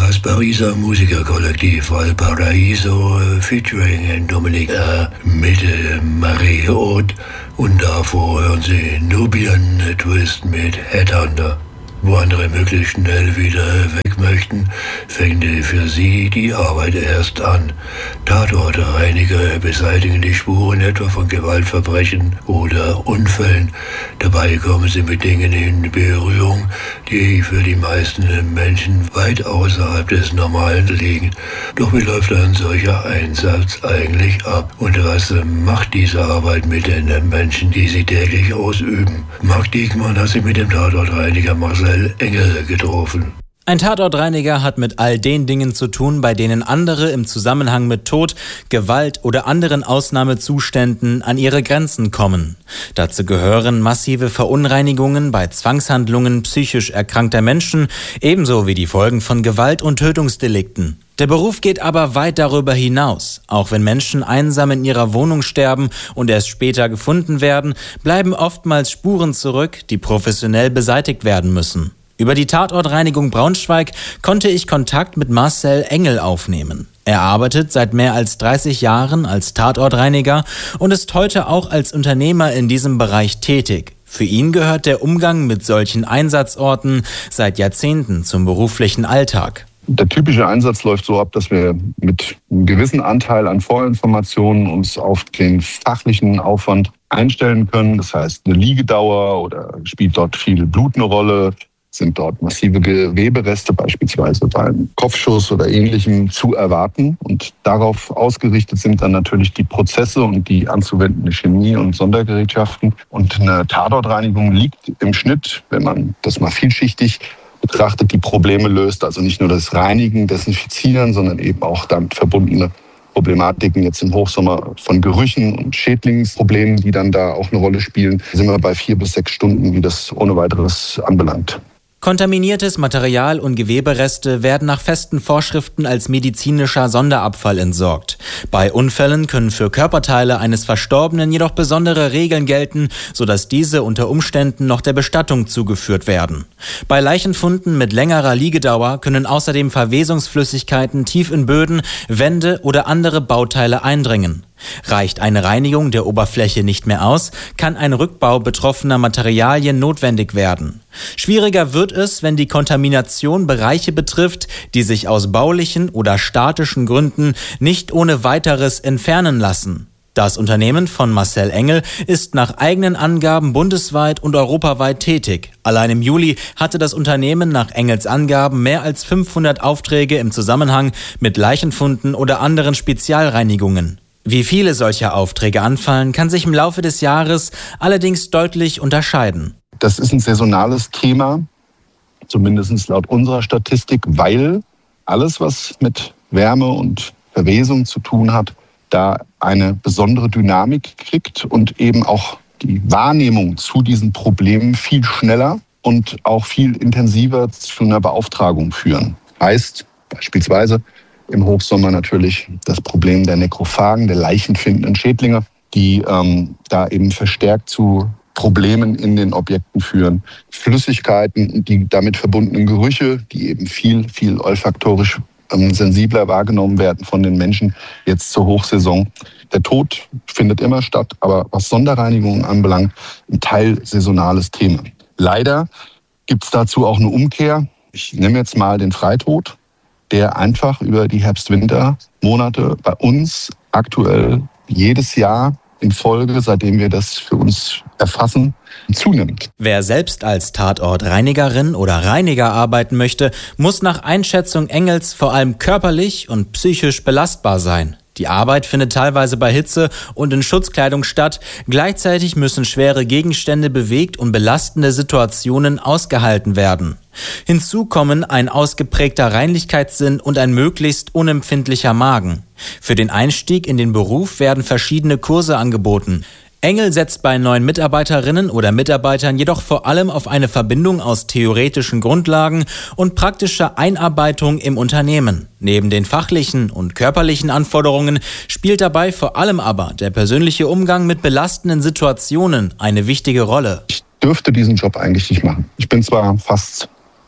Das Pariser Musikerkollektiv Valparaiso featuring Dominique mit Marie Haute und davor hören Sie Nubian Twist mit Headhunter. Wo andere möglichst schnell wieder weg möchten, fängt für sie die Arbeit erst an. Tatortreiniger beseitigen die Spuren etwa von Gewaltverbrechen oder Unfällen. Dabei kommen sie mit Dingen in Berührung, die für die meisten Menschen weit außerhalb des Normalen liegen. Doch wie läuft ein solcher Einsatz eigentlich ab? Und was macht diese Arbeit mit den Menschen, die sie täglich ausüben? Marc Diekmann hat sich mit dem Tatortreiniger Marcel Engel getroffen. Ein Tatortreiniger hat mit all den Dingen zu tun, bei denen andere im Zusammenhang mit Tod, Gewalt oder anderen Ausnahmezuständen an ihre Grenzen kommen. Dazu gehören massive Verunreinigungen bei Zwangshandlungen psychisch erkrankter Menschen, ebenso wie die Folgen von Gewalt- und Tötungsdelikten. Der Beruf geht aber weit darüber hinaus. Auch wenn Menschen einsam in ihrer Wohnung sterben und erst später gefunden werden, bleiben oftmals Spuren zurück, die professionell beseitigt werden müssen. Über die Tatortreinigung Braunschweig konnte ich Kontakt mit Marcel Engel aufnehmen. Er arbeitet seit mehr als 30 Jahren als Tatortreiniger und ist heute auch als Unternehmer in diesem Bereich tätig. Für ihn gehört der Umgang mit solchen Einsatzorten seit Jahrzehnten zum beruflichen Alltag. Der typische Einsatz läuft so ab, dass wir mit einem gewissen Anteil an Vorinformationen uns auf den fachlichen Aufwand einstellen können. Das heißt, eine Liegedauer oder spielt dort viel Blut eine Rolle, sind dort massive Gewebereste beispielsweise bei einem Kopfschuss oder Ähnlichem zu erwarten. Und darauf ausgerichtet sind dann natürlich die Prozesse und die anzuwendende Chemie und Sondergerätschaften. Und eine Tatortreinigung liegt im Schnitt, wenn man das mal vielschichtig betrachtet, die Probleme löst, also nicht nur das Reinigen, Desinfizieren, sondern eben auch damit verbundene Problematiken jetzt im Hochsommer von Gerüchen und Schädlingsproblemen, die dann da auch eine Rolle spielen, sind wir bei 4 bis 6 Stunden, wie das ohne weiteres anbelangt. Kontaminiertes Material und Gewebereste werden nach festen Vorschriften als medizinischer Sonderabfall entsorgt. Bei Unfällen können für Körperteile eines Verstorbenen jedoch besondere Regeln gelten, sodass diese unter Umständen noch der Bestattung zugeführt werden. Bei Leichenfunden mit längerer Liegedauer können außerdem Verwesungsflüssigkeiten tief in Böden, Wände oder andere Bauteile eindringen. Reicht eine Reinigung der Oberfläche nicht mehr aus, kann ein Rückbau betroffener Materialien notwendig werden. Schwieriger wird es, wenn die Kontamination Bereiche betrifft, die sich aus baulichen oder statischen Gründen nicht ohne weiteres entfernen lassen. Das Unternehmen von Marcel Engel ist nach eigenen Angaben bundesweit und europaweit tätig. Allein im Juli hatte das Unternehmen nach Engels Angaben mehr als 500 Aufträge im Zusammenhang mit Leichenfunden oder anderen Spezialreinigungen. Wie viele solcher Aufträge anfallen, kann sich im Laufe des Jahres allerdings deutlich unterscheiden. Das ist ein saisonales Thema, zumindest laut unserer Statistik, weil alles, was mit Wärme und Verwesung zu tun hat, da eine besondere Dynamik kriegt und eben auch die Wahrnehmung zu diesen Problemen viel schneller und auch viel intensiver zu einer Beauftragung führen. Heißt beispielsweise im Hochsommer natürlich das Problem der Nekrophagen, der leichenfindenden Schädlinge, die da eben verstärkt zu Problemen in den Objekten führen. Flüssigkeiten, die damit verbundenen Gerüche, die eben viel olfaktorisch sensibler wahrgenommen werden von den Menschen jetzt zur Hochsaison. Der Tod findet immer statt, aber was Sonderreinigungen anbelangt, ein teilsaisonales Thema. Leider gibt es dazu auch eine Umkehr. Ich nehme jetzt mal den Freitod, der einfach über die Herbst-Winter-Monate bei uns aktuell jedes Jahr in Folge, seitdem wir das für uns erfassen, zunimmt. Wer selbst als Tatortreinigerin oder Reiniger arbeiten möchte, muss nach Einschätzung Engels vor allem körperlich und psychisch belastbar sein. Die Arbeit findet teilweise bei Hitze und in Schutzkleidung statt. Gleichzeitig müssen schwere Gegenstände bewegt und belastende Situationen ausgehalten werden. Hinzu kommen ein ausgeprägter Reinlichkeitssinn und ein möglichst unempfindlicher Magen. Für den Einstieg in den Beruf werden verschiedene Kurse angeboten. Engel setzt bei neuen Mitarbeiterinnen oder Mitarbeitern jedoch vor allem auf eine Verbindung aus theoretischen Grundlagen und praktischer Einarbeitung im Unternehmen. Neben den fachlichen und körperlichen Anforderungen spielt dabei vor allem aber der persönliche Umgang mit belastenden Situationen eine wichtige Rolle. Ich dürfte diesen Job eigentlich nicht machen. Ich bin zwar fast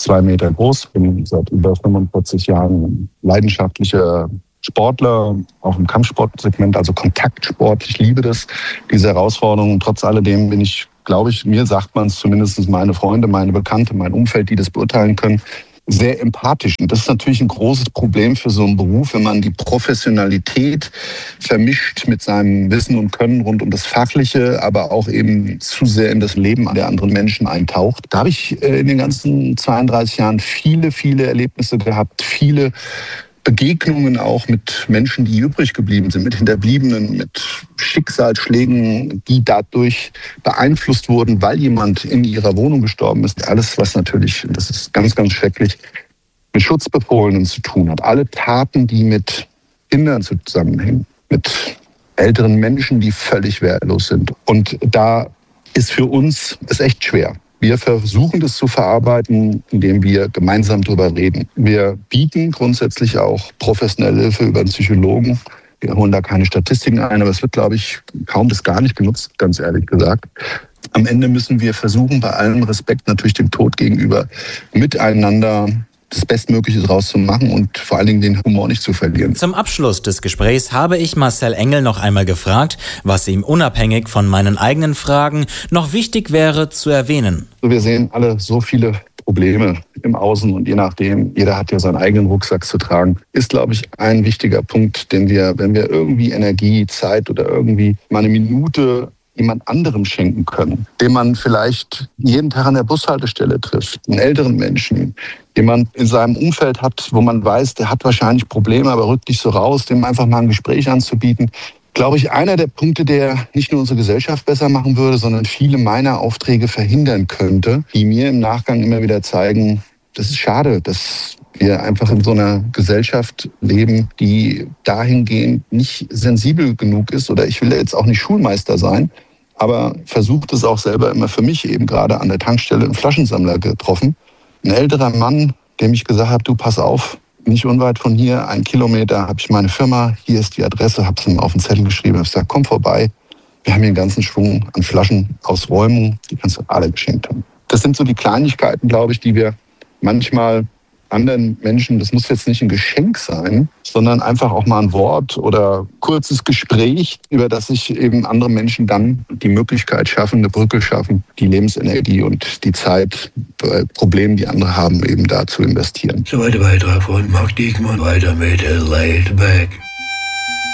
2 Meter groß, bin seit über 45 Jahren leidenschaftlicher Sportler, auch im Kampfsportsegment, also Kontaktsport. Ich liebe das, diese Herausforderung. Und trotz alledem bin ich, glaube ich, mir sagt man es zumindest, meine Freunde, meine Bekannte, mein Umfeld, die das beurteilen können, sehr empathisch. Und das ist natürlich ein großes Problem für so einen Beruf, wenn man die Professionalität vermischt mit seinem Wissen und Können rund um das Fachliche, aber auch eben zu sehr in das Leben der anderen Menschen eintaucht. Da habe ich in den ganzen 32 Jahren viele Erlebnisse gehabt, viele Begegnungen auch mit Menschen, die übrig geblieben sind, mit Hinterbliebenen, mit Schicksalsschlägen, die dadurch beeinflusst wurden, weil jemand in ihrer Wohnung gestorben ist. Alles, was natürlich, das ist ganz schrecklich, mit Schutzbefohlenen zu tun hat. Alle Taten, die mit Kindern zusammenhängen, mit älteren Menschen, die völlig wehrlos sind. Und da ist für uns es echt schwer. Wir versuchen das zu verarbeiten, indem wir gemeinsam darüber reden. Wir bieten grundsätzlich auch professionelle Hilfe über einen Psychologen. Wir holen da keine Statistiken ein, aber es wird, glaube ich, kaum bis gar nicht genutzt, ganz ehrlich gesagt. Am Ende müssen wir versuchen, bei allem Respekt natürlich dem Tod gegenüber, miteinander das Bestmögliche draus zu machen und vor allen Dingen den Humor nicht zu verlieren. Zum Abschluss des Gesprächs habe ich Marcel Engel noch einmal gefragt, was ihm unabhängig von meinen eigenen Fragen noch wichtig wäre zu erwähnen. Wir sehen alle so viele Probleme im Außen und je nachdem, jeder hat ja seinen eigenen Rucksack zu tragen, ist, glaube ich, ein wichtiger Punkt, den wir, wenn wir irgendwie Energie, Zeit oder irgendwie mal eine Minute jemand anderem schenken können, den man vielleicht jeden Tag an der Bushaltestelle trifft, einen älteren Menschen, jemand in seinem Umfeld hat, wo man weiß, der hat wahrscheinlich Probleme, aber rückt nicht so raus, dem einfach mal ein Gespräch anzubieten. Glaube ich, einer der Punkte, der nicht nur unsere Gesellschaft besser machen würde, sondern viele meiner Aufträge verhindern könnte, die mir im Nachgang immer wieder zeigen, das ist schade, dass wir einfach in so einer Gesellschaft leben, die dahingehend nicht sensibel genug ist. Oder ich will jetzt auch nicht Schulmeister sein, aber versucht es auch selber immer für mich eben gerade an der Tankstelle einen Flaschensammler getroffen. Ein älterer Mann, dem ich gesagt habe, du pass auf, nicht unweit von hier, 1 Kilometer, habe ich meine Firma, hier ist die Adresse, habe es ihm auf den Zettel geschrieben, habe gesagt, komm vorbei, wir haben hier einen ganzen Schwung an Flaschen aus Räumung, die kannst du alle geschenkt haben. Das sind so die Kleinigkeiten, glaube ich, die wir manchmal anderen Menschen, das muss jetzt nicht ein Geschenk sein, sondern einfach auch mal ein Wort oder kurzes Gespräch, über das sich eben andere Menschen dann die Möglichkeit schaffen, eine Brücke schaffen, die Lebensenergie und die Zeit bei Problemen, die andere haben, eben da zu investieren. Soweit der Beitrag von Marc Diekmann, weiter mit Laid Back.